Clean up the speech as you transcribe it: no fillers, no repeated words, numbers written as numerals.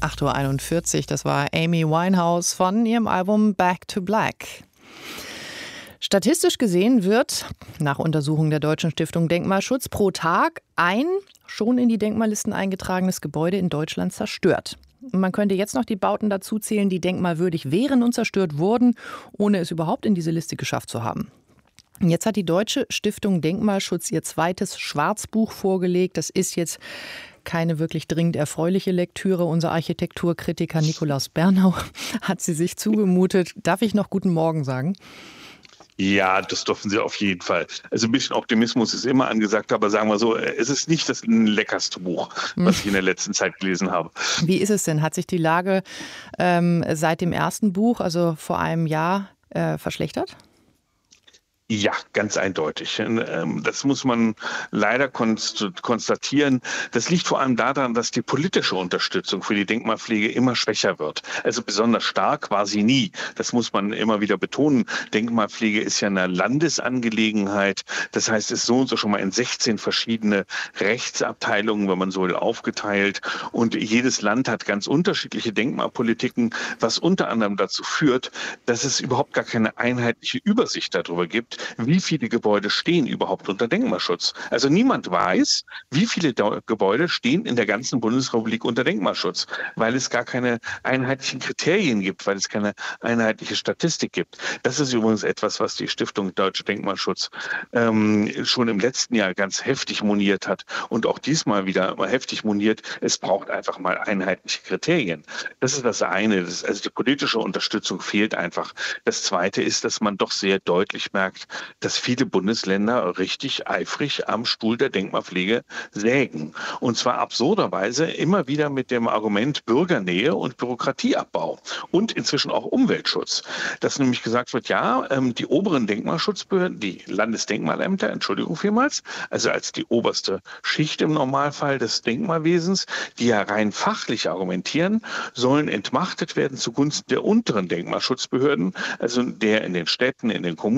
8:41 Uhr, das war Amy Winehouse von ihrem Album Back to Black. Statistisch gesehen wird, nach Untersuchung der Deutschen Stiftung Denkmalschutz, pro Tag ein schon in die Denkmallisten eingetragenes Gebäude in Deutschland zerstört. Man könnte jetzt noch die Bauten dazu zählen, die denkmalwürdig wären und zerstört wurden, ohne es überhaupt in diese Liste geschafft zu haben. Jetzt hat die Deutsche Stiftung Denkmalschutz ihr zweites Schwarzbuch vorgelegt. Das ist jetzt keine wirklich dringend erfreuliche Lektüre. Unser Architekturkritiker Nikolaus Bernau hat sie sich zugemutet. Darf ich noch guten Morgen sagen? Ja, das dürfen Sie auf jeden Fall. Also ein bisschen Optimismus ist immer angesagt, aber sagen wir so, es ist nicht das leckerste Buch, was ich in der letzten Zeit gelesen habe. Wie ist es denn? Hat sich die Lage seit dem ersten Buch, also vor einem Jahr, verschlechtert? Ja, ganz eindeutig. Das muss man leider konstatieren. Das liegt vor allem daran, dass die politische Unterstützung für die Denkmalpflege immer schwächer wird. Also besonders stark war sie nie. Das muss man immer wieder betonen. Denkmalpflege ist ja eine Landesangelegenheit. Das heißt, es ist so und so schon mal in 16 verschiedene Rechtsabteilungen, wenn man so will, aufgeteilt. Und jedes Land hat ganz unterschiedliche Denkmalpolitiken, was unter anderem dazu führt, dass es überhaupt gar keine einheitliche Übersicht darüber gibt, wie viele Gebäude stehen überhaupt unter Denkmalschutz. Also niemand weiß, wie viele Gebäude stehen in der ganzen Bundesrepublik unter Denkmalschutz, weil es gar keine einheitlichen Kriterien gibt, weil es keine einheitliche Statistik gibt. Das ist übrigens etwas, was die Stiftung Deutscher Denkmalschutz schon im letzten Jahr ganz heftig moniert hat und auch diesmal wieder heftig moniert. Es braucht einfach mal einheitliche Kriterien. Das ist das eine. Also die politische Unterstützung fehlt einfach. Das zweite ist, dass man doch sehr deutlich merkt, dass viele Bundesländer richtig eifrig am Stuhl der Denkmalpflege sägen. Und zwar absurderweise immer wieder mit dem Argument Bürgernähe und Bürokratieabbau und inzwischen auch Umweltschutz. Dass nämlich gesagt wird, ja, die oberen Denkmalschutzbehörden, die Landesdenkmalämter, Entschuldigung vielmals, also als die oberste Schicht im Normalfall des Denkmalwesens, die ja rein fachlich argumentieren, sollen entmachtet werden zugunsten der unteren Denkmalschutzbehörden, also der in den Städten, in den Kommunen,